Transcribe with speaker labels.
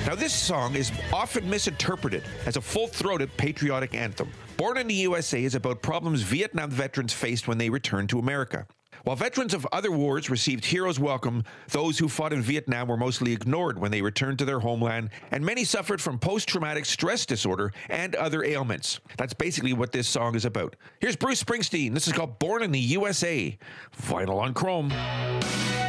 Speaker 1: Now, this song is often misinterpreted as a full-throated patriotic anthem. Born in the USA is about problems Vietnam veterans faced when they returned to America. While veterans of other wars received heroes' welcome, those who fought in Vietnam were mostly ignored when they returned to their homeland, and many suffered from post-traumatic stress disorder and other ailments. That's basically what this song is about. Here's Bruce Springsteen. This is called Born in the USA. Vinyl on Chrome.